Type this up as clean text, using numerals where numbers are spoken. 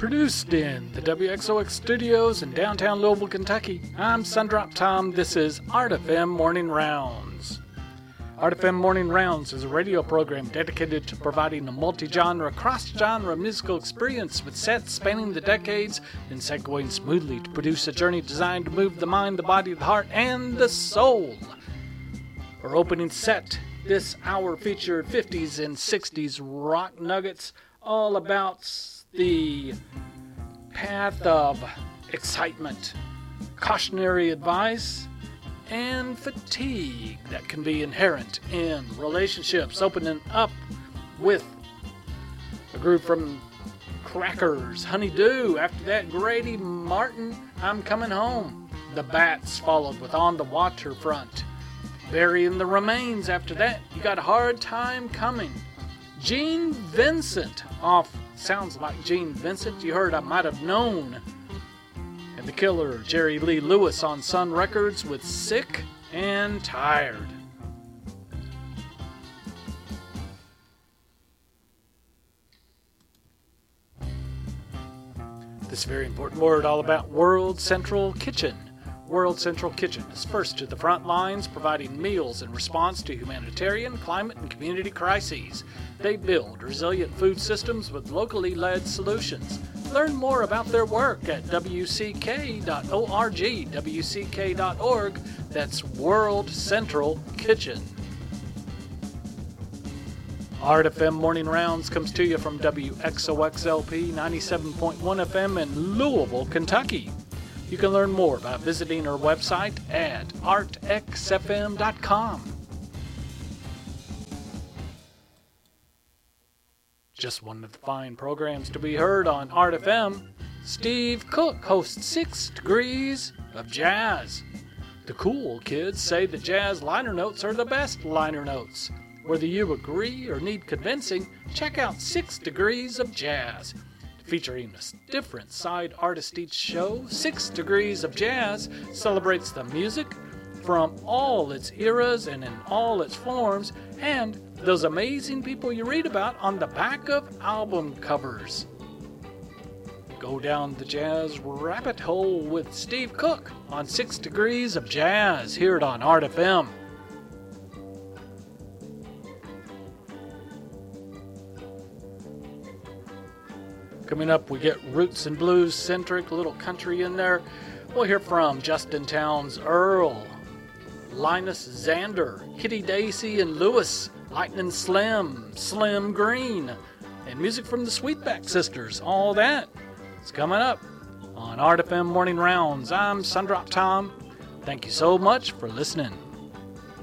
Produced in the WXOX studios in downtown Louisville, Kentucky, I'm Sundrop Tom. This is Art FM Morning Rounds. Art FM Morning Rounds is a radio program dedicated to providing a multi-genre, cross-genre musical experience with sets spanning the decades and segueing smoothly to produce a journey designed to move the mind, the body, the heart, and the soul. Our opening set this hour featured 50s and 60s rock nuggets all about the path of excitement, cautionary advice, and fatigue that can be inherent in relationships. Opening up with a group from Crackers, Honeydew. After that, Grady Martin, I'm Coming Home. The Bats followed with On the Waterfront. Burying the Remains. After that, You Got a Hard Time Coming. Gene Vincent off Sounds Like Gene Vincent. You heard I Might Have Known. And The Killer, Jerry Lee Lewis on Sun Records with Sick and Tired. This very important word all about World Central Kitchen. World Central Kitchen is first to the front lines, providing meals in response to humanitarian, climate, and community crises. They build resilient food systems with locally led solutions. Learn more about their work at wck.org, wck.org. That's World Central Kitchen. Art FM Morning Rounds comes to you from WXOXLP 97.1 FM in Louisville, Kentucky. You can learn more by visiting our website at artxfm.com. Just one of the fine programs to be heard on Art FM. Steve Cook hosts 6 Degrees of Jazz. The cool kids say that jazz liner notes are the best liner notes. Whether you agree or need convincing, check out 6 Degrees of Jazz. Featuring a different side artist each show, 6 Degrees of Jazz celebrates the music from all its eras and in all its forms, and those amazing people you read about on the back of album covers. Go down the jazz rabbit hole with Steve Cook on 6 Degrees of Jazz here on Art FM. Coming up, we get roots and blues centric, a little country in there. We'll hear from Justin Townes Earl, Linus Zander, Kitty Dacey and Lewis, Lightning Slim, Slim Green, and music from the Sweetback Sisters. All that is coming up on Art FM Morning Rounds. I'm Sundrop Tom. Thank you so much for listening.